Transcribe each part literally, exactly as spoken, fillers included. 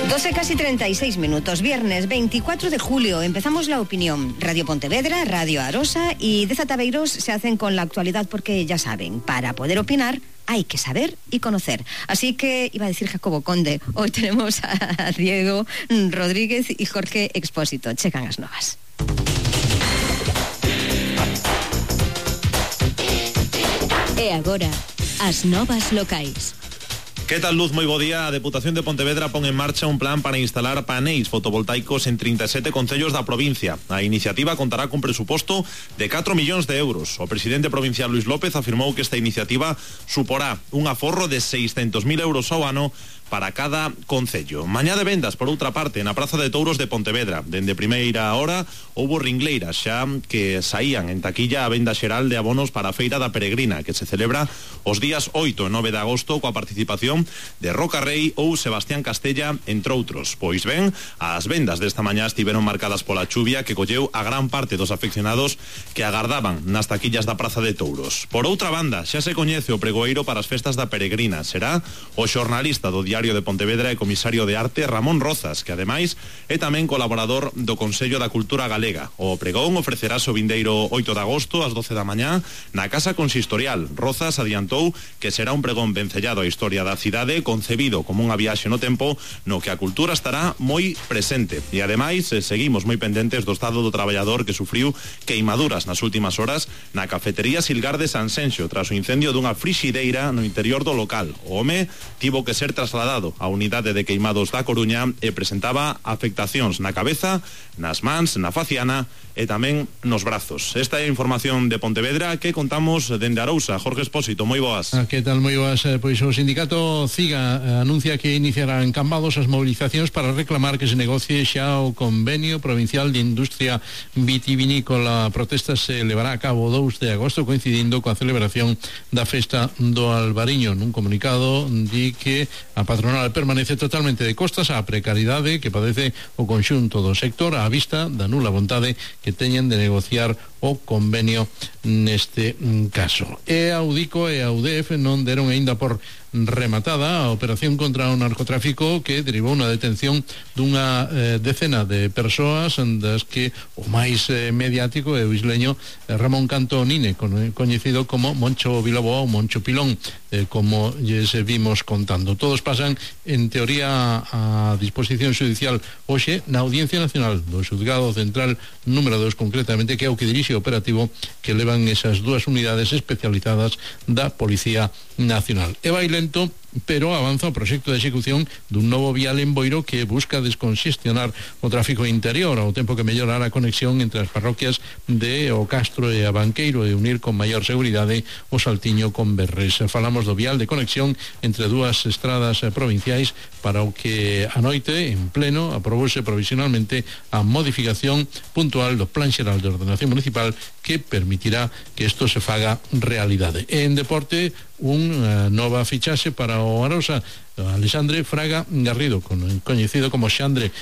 doce casi treinta y seis minutos, viernes veinticuatro de julio, empezamos La Opinión. Radio Pontevedra, Radio Arosa y Dezatabeiros se hacen con la actualidad porque ya saben, para poder opinar hay que saber y conocer. Así que iba a decir Jacobo Conde, hoy tenemos a Diego Rodríguez y Jorge Expósito. Checan as novas. E agora, as novas locais. ¿Qué tal, Luz? Muy bo día. A Deputación de Pontevedra pon en marcha un plan para instalar paneis fotovoltaicos en trinta e sete concellos da provincia. A iniciativa contará con presuposto de catro millóns de euros. O presidente provincial Luis López afirmou que esta iniciativa suporá un aforro de seiscentos mil euros ao ano para cada concello. Mañá de vendas, por outra parte, na Praza de Touros de Pontevedra. Dende primeira hora houbo ringleiras xa que saían en taquilla a venda xeral de abonos para a Feira da Peregrina, que se celebra os días oito e nove de agosto coa participación de Roca Rei ou Sebastián Castella, entre outros. Pois ben, as vendas desta mañá estiveron marcadas pola chuvia que colleu a gran parte dos afeccionados que agardaban nas taquillas da Praza de Touros. Por outra banda, xa se coñece o pregoeiro para as festas da Peregrina. Será o xornalista do Diario de Pontevedra e comisario de arte Ramón Rozas, que ademais é tamén colaborador do Consello da Cultura Galega. O pregón ofrecerás o vindeiro oito de agosto ás doce da mañá na Casa Consistorial. Rozas adiantou que será un pregón vencellado á historia da cidade, concebido como unha viaxe no tempo no que a cultura estará moi presente. E ademais seguimos moi pendentes do estado do traballador que sufriu queimaduras nas últimas horas na cafetería Silgar de Sanxenxo tras o incendio dunha frixideira no interior do local. O home tivo que ser trasladado a unidade de queimados da Coruña e presentaba afectacións na cabeza, nas mans, na faciana e tamén nos brazos. Esta é a información de Pontevedra que contamos dende Arousa. Jorge Expósito, moi boas. Ah, que tal, moi boas. Pois o sindicato CIGA anuncia que iniciará en Cambados as movilizacións para reclamar que se negocie xa o convenio provincial de industria vitivinícola. A protesta se levará a cabo o dous de agosto, coincidindo coa celebración da festa do Albariño. Nun comunicado di que a patronal permanece totalmente de costas á precariedade que padece o conxunto do sector á vista da nula vontade que teñen de negociar o convenio neste caso. E a UDICO e a U D F non deron aínda por rematada a operación contra o narcotráfico que derivou na detención dunha eh, decena de persoas das que o máis eh, mediático é o isleño eh, Ramón Cantonine, coñecido como Moncho Vilobo ou Moncho Pilón, eh, como lles vimos contando. Todos pasan en teoría a disposición judicial hoxe na Audiencia Nacional do Xuzgado Central número dos, concretamente, que é o que dirixe o operativo que levan esas dúas unidades especializadas da Policía Nacional. E vai lento, pero avanza o proxecto de execución dun novo vial en Boiro que busca desconxestionar o tráfico interior ao tempo que mellorar a conexión entre as parroquias de O Castro e a Banqueiro e unir con maior seguridade o Saltiño con Berres. Falamos do vial de conexión entre dúas estradas provinciais para o que a noite, en pleno, aprobouse provisionalmente a modificación puntual do Plan Xeral de Ordenación Municipal que permitirá que isto se faga realidade. En deporte, unha nova fichaxe para o Arosa, Alexandre Fraga Garrido, coñecido como Xandre,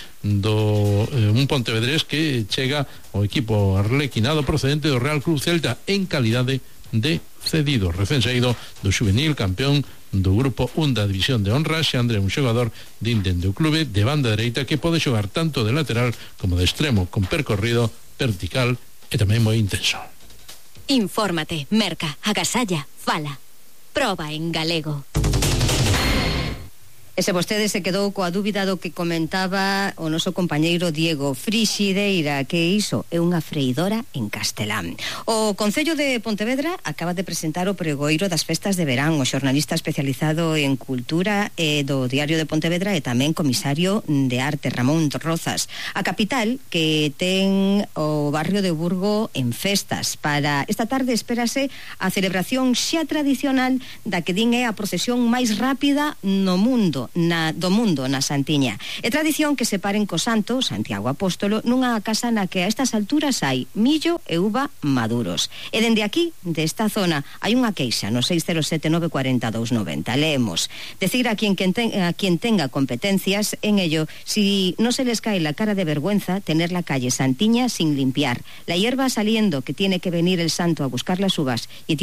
do eh, un pontevedrés que chega ao equipo arlequinado procedente do Real Club Celta en calidade de cedido, recén saído do xuvenil campeón do grupo un da División de Honra. Xandre é un xogador dende o clube de banda dereita que pode xogar tanto de lateral como de extremo, con percorrido vertical e tamén moi intenso. Infórmate, merca, agasalla, fala. Proba en galego. E se vostede se quedou coa dúbida do que comentaba o noso compañeiro Diego, frixideira, que iso é unha freidora en castelán. O Concello de Pontevedra acaba de presentar o pregoeiro das festas de verán. O xornalista especializado en cultura e do Diario de Pontevedra e tamén comisario de arte Ramón Rozas. A capital, que ten o barrio de Burgo en festas. Para esta tarde espérase a celebración xa tradicional da que din é a procesión máis rápida no mundo. Na, do mundo na Santiña. É tradición que se paren co santo, Santiago Apóstolo, nunha casa na que a estas alturas hai millo e uva maduros. E dende aquí, desta zona, hai unha queixa no seis cero sete nove cuatro dous nove cero. Leemos: decir a quien, quien ten, a quien tenga competencias en ello, si no se les cae la cara de vergüenza tener la calle Santiña sin limpiar, la hierba saliendo que tiene que venir el santo a buscar las uvas y